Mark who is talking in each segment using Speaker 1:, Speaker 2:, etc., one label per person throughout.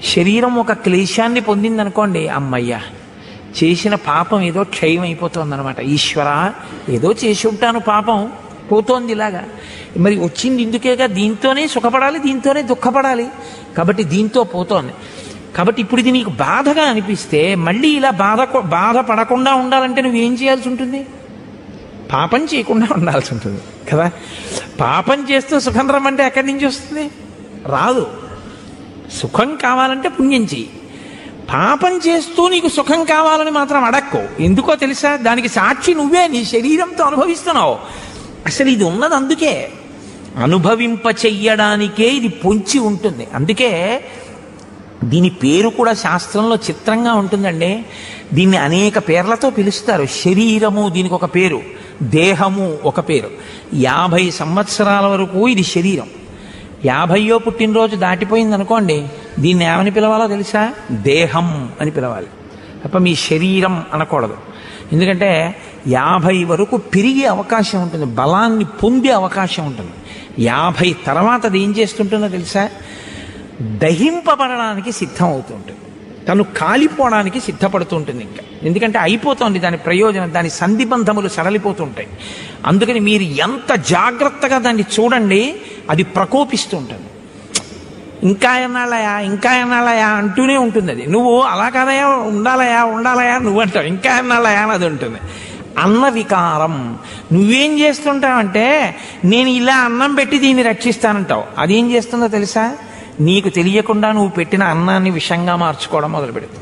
Speaker 1: శరీరం ఒక క్లేశాన్ని పొందిందనుకోండి, అమ్మయ్యా చేసిన పాపం ఏదో క్షయం అయిపోతుంది అనమాట. ఈశ్వర ఏదో చేసి ఉంటాను, పాపం పోతోంది ఇలాగా, మరి వచ్చింది ఇందుకేగా, దీంతోనే సుఖపడాలి, దీంతోనే దుఃఖపడాలి, కాబట్టి దీంతో పోతోంది. కాబట్టి ఇప్పుడు ఇది నీకు బాధగా అనిపిస్తే మళ్ళీ ఇలా బాధపడకుండా ఉండాలంటే నువ్వేం చేయాల్సి ఉంటుంది? పాపం చేయకుండా ఉండాల్సి ఉంటుంది కదా. పాపం చేస్తూ సుఖం రమ్మంటే ఎక్కడి నుంచి వస్తుంది? రాదు. సుఖం కావాలంటే పుణ్యం చెయ్యి. పాపం చేస్తూ నీకు సుఖం కావాలని మాత్రం అడక్కో. ఎందుకో తెలుసా? దానికి సాక్షి నువ్వే, నీ శరీరంతో అనుభవిస్తున్నావు. అసలు ఇది ఉన్నది అందుకే, అనుభవింప చెయ్యడానికే ఇది పొంచి ఉంటుంది. అందుకే దీని పేరు కూడా శాస్త్రంలో చిత్రంగా ఉంటుందండి. దీన్ని అనేక పేర్లతో పిలుస్తారు. శరీరము దీనికి ఒక పేరు, దేహము ఒక పేరు. 50 సంవత్సరాల వరకు ఇది శరీరం. 50వ పుట్టినరోజు దాటిపోయింది అనుకోండి, దీన్ని ఏమని పిలవాలో తెలుసా? దేహం అని పిలవాలి తప్ప మీ శరీరం అనకూడదు. ఎందుకంటే 50 వరకు పెరిగే అవకాశం ఉంటుంది, బలాన్ని పొందే అవకాశం ఉంటుంది. 50 తర్వాత అది ఏం చేస్తుంటుందో తెలుసా? దహింపబడడానికి సిద్ధం అవుతుంటుంది, తను కాలిపోవడానికి సిద్ధపడుతుంటుంది ఇంకా. ఎందుకంటే అయిపోతుంది దాని ప్రయోజనం, దాని సంధిబంధములు సడలిపోతుంటాయి. అందుకని మీరు ఎంత జాగ్రత్తగా దాన్ని చూడండి, అది ప్రకోపిస్తూ ఉంటుంది. ఇంకా ఎన్నాళ్ళయా, ఇంకా ఎన్నాళ్ళయా అంటూనే ఉంటుంది అది. నువ్వు అలా కాదయా, ఉండాలయా నువ్వు అంటావు, ఇంకా ఎన్నాళ్ళయా అని అది ఉంటుంది. అన్న వికారం. నువ్వేం చేస్తుంటావంటే, నేను ఇలా అన్నం పెట్టి దీన్ని రక్షిస్తానంటావు. అదేం చేస్తుందో తెలుసా? నీకు తెలియకుండా నువ్వు పెట్టిన అన్నాన్ని విషంగా మార్చుకోవడం మొదలు పెడుతుంది.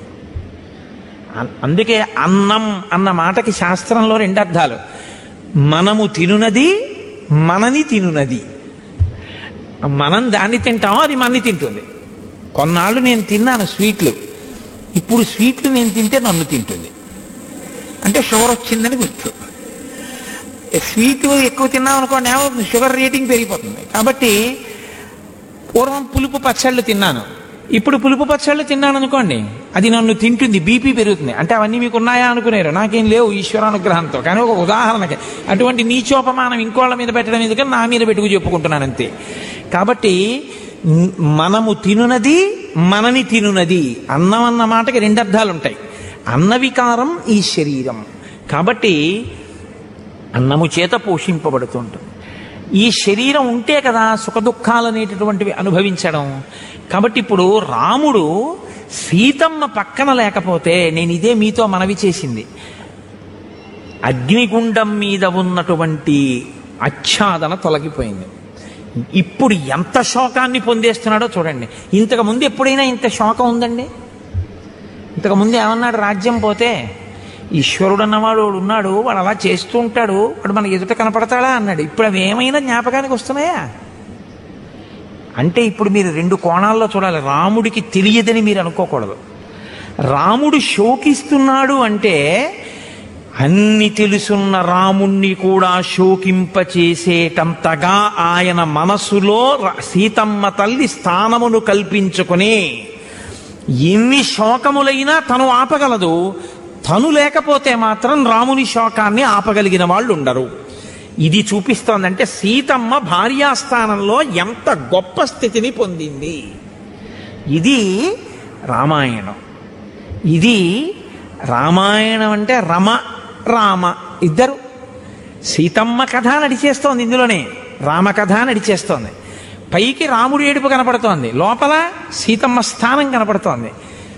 Speaker 1: అందుకే అన్నం అన్న మాటకి శాస్త్రంలో 2 అర్థాలు. మనము తినునది, మనని తినునది. మనం దాన్ని తింటాం, అది మనని తింటుంది. కొన్నాళ్ళు నేను తిన్నాను స్వీట్లు, ఇప్పుడు స్వీట్లు నేను తింటే నన్ను తింటుంది. అంటే షుగర్ వచ్చిందని గుర్తు. స్వీట్ ఎక్కువ తిన్నాం అనుకోండి, ఏమవుతుంది? షుగర్ రేటింగ్ పెరిగిపోతుంది. కాబట్టి పూర్వం పులుపు పచ్చళ్ళు తిన్నాను, ఇప్పుడు పులుపు పచ్చళ్ళు తిన్నాను అనుకోండి, అది నన్ను తింటుంది, బీపీ పెరుగుతుంది. అంటే అవన్నీ మీకు ఉన్నాయా అనుకునేరు, నాకేం లేవు ఈశ్వరానుగ్రహంతో. కానీ ఒక ఉదాహరణకి, అటువంటి నీచోపమానం ఇంకోళ్ళ మీద పెట్టడం ఎందుకని నా మీద పెట్టుకు చెప్పుకుంటున్నాను అంతే. కాబట్టి మనము తినునది, మనని తినునది. అన్నం అన్న మాటకి 2 అర్థాలు ఉంటాయి. అన్న వికారం ఈ శరీరం. కాబట్టి అన్నము చేత పోషింపబడుతుంటుంది. ఈ శరీరం ఉంటే కదా సుఖదుఖాలు అనేటటువంటివి అనుభవించడం. కాబట్టి ఇప్పుడు రాముడు సీతమ్మ పక్కన లేకపోతే, నేను ఇదే మీతో మనవి చేసింది, అగ్నిగుండం మీద ఉన్నటువంటి ఆచ్ఛాదన తొలగిపోయింది. ఇప్పుడు ఎంత శోకాన్ని పొందేస్తున్నాడో చూడండి. ఇంతకుముందు ఎప్పుడైనా ఇంత శోకం ఉందండి? ఇంతకుముందు ఏమన్నాడు? రాజ్యం పోతే ఈశ్వరుడు అన్నవాడు ఉన్నాడు, వాడు అలా చేస్తూ ఉంటాడు, వాడు మన ఎదుట కనపడతాడా అన్నాడు. ఇప్పుడు అవి ఏమైనా జ్ఞాపకానికి వస్తున్నాయా? అంటే ఇప్పుడు మీరు 2 కోణాల్లో చూడాలి. రాముడికి తెలియదని మీరు అనుకోకూడదు. రాముడు శోకిస్తున్నాడు అంటే, అన్ని తెలుసున్న రాముణ్ణి కూడా శోకింపచేసేటంతగా ఆయన మనసులో సీతమ్మ తల్లి స్థానమును కల్పించుకుని ఎన్ని శోకములైనా తను ఆపగలదు. తను లేకపోతే మాత్రం రాముని శోకాన్ని ఆపగలిగిన వాళ్ళు ఉండరు. ఇది చూపిస్తోందంటే సీతమ్మ భార్యాస్థానంలో ఎంత గొప్ప స్థితిని పొందింది. ఇది రామాయణం. ఇది రామాయణం అంటే రమ రామ ఇద్దరు. సీతమ్మ కథ నడిచేస్తోంది ఇందులోనే, రామ కథ నడిచేస్తోంది. పైకి రాముడి ఏడుపు కనపడుతోంది, లోపల సీతమ్మ స్థానం కనపడుతోంది.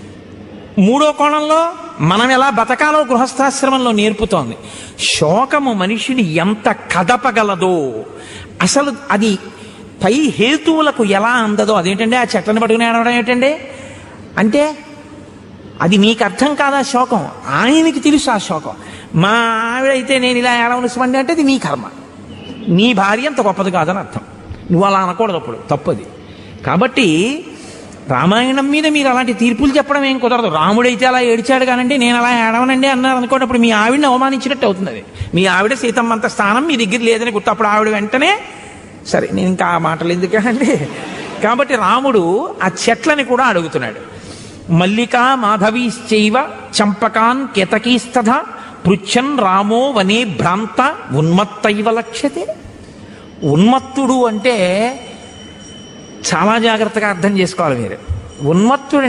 Speaker 1: 3వ కోణంలో మనం ఎలా బతకాలో గృహస్థాశ్రమంలో నేర్పుతోంది. శోకము మనిషిని ఎంత కదపగలదో, అసలు అది పై హేతువులకు ఎలా అందదో. అదేంటండి ఆ చెట్లను పట్టుకుని ఏడవడం ఏంటండి అంటే, అది మీకు అర్థం కాదా శోకం? ఆయనకి తెలుసు ఆ శోకం. మా ఆవిడైతే నేను ఇలా ఏడవలసిమండి అంటే అది నీ కర్మ, నీ భార్య అంత గొప్పది కాదని అర్థం. నువ్వు అలా అనకూడదు, అప్పుడు తప్పది. కాబట్టి రామాయణం మీద మీరు అలాంటి తీర్పులు చెప్పడం ఏం కుదరదు. రాముడైతే అలా ఏడిచాడు కానండి, నేను అలా ఏడవనండి అన్నారు అనుకోండి, అప్పుడు మీ ఆవిడని అవమానించినట్టు అవుతుంది. అది మీ ఆవిడ సీతమ్మంత స్థానం మీ దగ్గర లేదని గుర్తు. అప్పుడు ఆవిడ వెంటనే సరే నేను ఇంకా ఆ మాటలు ఎందుకండి. కాబట్టి రాముడు ఆ చెట్లని కూడా అడుగుతున్నాడు. మల్లికా మాధవీశ్చైవ చంపకాన్ కేతకీస్తథ పృచ్ఛన్ రామో వనే భ్రాంత ఉన్మత్తైవ లక్ష్యతే. ఉన్మత్తుడు అంటే చాలా జాగ్రత్తగా అర్థం చేసుకోవాలి మీరు. ఉన్మత్తుడు